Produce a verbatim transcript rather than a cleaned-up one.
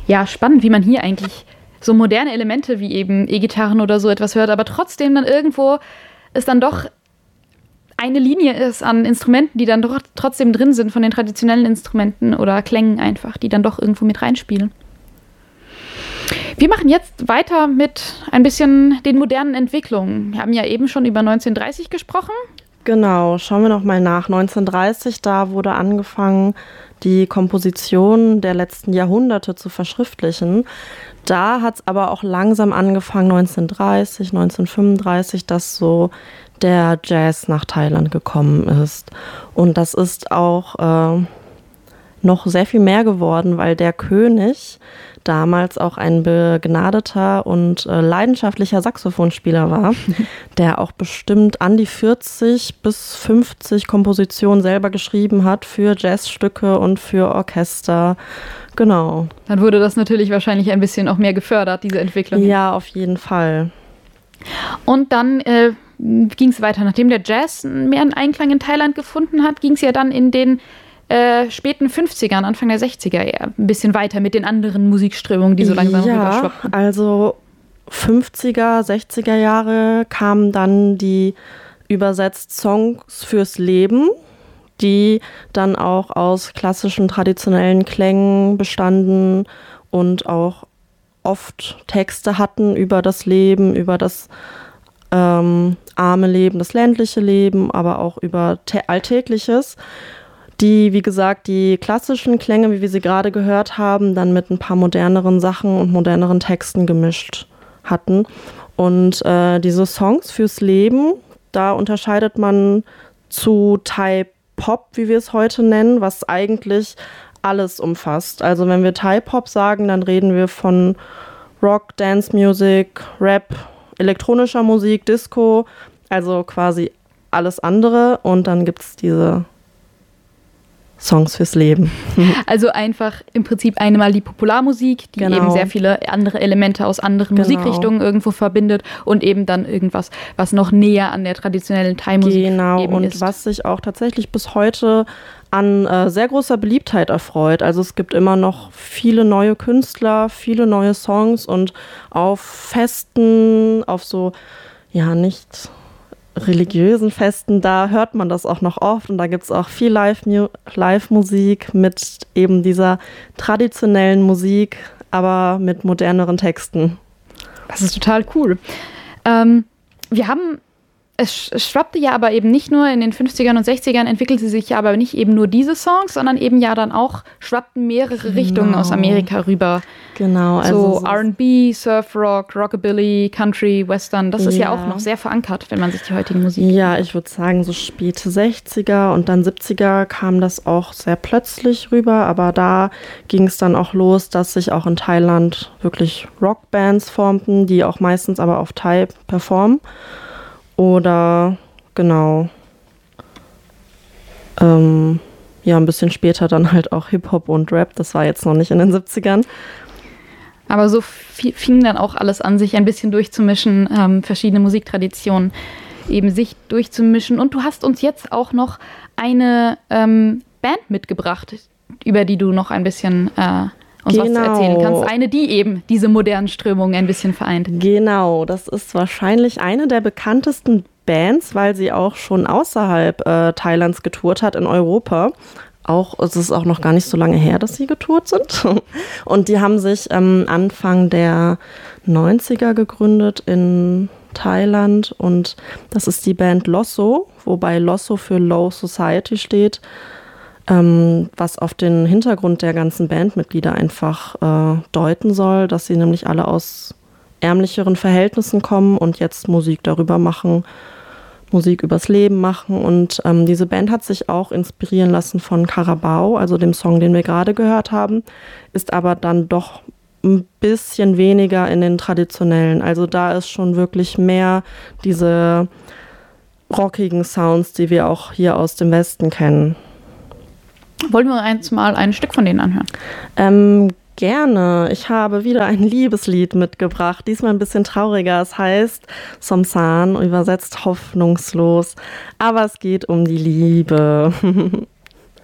ja, spannend, wie man hier eigentlich so moderne Elemente wie eben E-Gitarren oder so etwas hört, aber trotzdem dann irgendwo es dann doch eine Linie ist an Instrumenten, die dann doch trotzdem drin sind von den traditionellen Instrumenten oder Klängen einfach, die dann doch irgendwo mit reinspielen. Wir machen jetzt weiter mit ein bisschen den modernen Entwicklungen. Wir haben ja eben schon über neunzehnhundertdreißig gesprochen. Genau, schauen wir noch mal nach. neunzehnhundertdreißig, da wurde angefangen, die Komposition der letzten Jahrhunderte zu verschriftlichen. Da hat es aber auch langsam angefangen, neunzehnhundertdreißig, neunzehnhundertfünfunddreißig, dass so der Jazz nach Thailand gekommen ist. Und das ist auch äh, noch sehr viel mehr geworden, weil der König damals auch ein begnadeter und äh, leidenschaftlicher Saxophonspieler war, der auch bestimmt an die vierzig bis fünfzig Kompositionen selber geschrieben hat für Jazzstücke und für Orchester. Genau. Dann wurde das natürlich wahrscheinlich ein bisschen auch mehr gefördert, diese Entwicklung. Ja, auf jeden Fall. Und dann äh, ging es weiter. Nachdem der Jazz mehr einen Einklang in Thailand gefunden hat, ging es ja dann in den Äh, späten fünfzigern, Anfang der sechziger eher ein bisschen weiter mit den anderen Musikströmungen, die so langsam ja, rüberschwappen. Also fünfziger, sechziger Jahre kamen dann die übersetzt Songs fürs Leben, die dann auch aus klassischen traditionellen Klängen bestanden und auch oft Texte hatten über das Leben, über das ähm, arme Leben, das ländliche Leben, aber auch über Alltägliches, die, wie gesagt, die klassischen Klänge, wie wir sie gerade gehört haben, dann mit ein paar moderneren Sachen und moderneren Texten gemischt hatten. Und äh, diese Songs fürs Leben, da unterscheidet man zu Thai Pop, wie wir es heute nennen, was eigentlich alles umfasst. Also wenn wir Thai Pop sagen, dann reden wir von Rock, Dance Music, Rap, elektronischer Musik, Disco, also quasi alles andere. Und dann gibt es diese Songs fürs Leben. Also einfach im Prinzip einmal die Popularmusik, die genau. eben sehr viele andere Elemente aus anderen genau. Musikrichtungen irgendwo verbindet und eben dann irgendwas, was noch näher an der traditionellen Thai-Musik genau. eben und ist. Was sich auch tatsächlich bis heute an äh, sehr großer Beliebtheit erfreut. Also es gibt immer noch viele neue Künstler, viele neue Songs und auf Festen, auf so, ja nicht religiösen Festen, da hört man das auch noch oft und da gibt es auch viel Live-Mu- Live-Musik mit eben dieser traditionellen Musik, aber mit moderneren Texten. Das ist total cool. Ähm, wir haben, es, es schwappte ja aber eben nicht nur in den fünfzigern und sechzigern, entwickelte sich ja aber nicht eben nur diese Songs, sondern eben ja dann auch schwappten mehrere genau. Richtungen aus Amerika rüber. Genau. Also so R and B, Surfrock, Rockabilly, Country, Western, das ist ja. ja auch noch sehr verankert, wenn man sich die heutige Musik Ja, ich würde sagen, so späte sechziger und dann siebziger kam das auch sehr plötzlich rüber, aber da ging es dann auch los, dass sich auch in Thailand wirklich Rockbands formten, die auch meistens aber auf Thai performen. Oder genau, ähm, ja, ein bisschen später dann halt auch Hip-Hop und Rap, das war jetzt noch nicht in den siebzigern. Aber so fing dann auch alles an, sich ein bisschen durchzumischen, ähm, verschiedene Musiktraditionen eben sich durchzumischen. Und du hast uns jetzt auch noch eine ähm, Band mitgebracht, über die du noch ein bisschen äh, uns genau. was erzählen kannst. Eine, die eben diese modernen Strömungen ein bisschen vereint. Genau, das ist wahrscheinlich eine der bekanntesten Bands, weil sie auch schon außerhalb äh, Thailands getourt hat in Europa. Auch, es ist auch noch gar nicht so lange her, dass sie getourt sind. Und die haben sich ähm, Anfang der neunziger gegründet in Thailand. Und das ist die Band Losso, wobei Losso für Low Society steht. Ähm, was auf den Hintergrund der ganzen Bandmitglieder einfach äh, deuten soll, dass sie nämlich alle aus ärmlicheren Verhältnissen kommen und jetzt Musik darüber machen, Musik übers Leben machen. Und ähm, diese Band hat sich auch inspirieren lassen von Carabao, also dem Song, den wir gerade gehört haben, ist aber dann doch ein bisschen weniger in den traditionellen. Also da ist schon wirklich mehr diese rockigen Sounds, die wir auch hier aus dem Westen kennen. Wollen wir eins mal ein Stück von denen anhören? Ähm, gerne. Ich habe wieder ein Liebeslied mitgebracht, diesmal ein bisschen trauriger. Es heißt Somsan, übersetzt hoffnungslos, aber es geht um die Liebe.